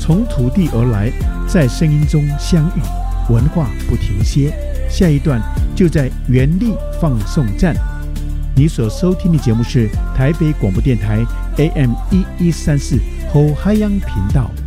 从土地而来，在声音中相遇，文化不停歇。下一段就在原力放送站。你所收听的节目是台北广播电台 AM 1134后海洋频道。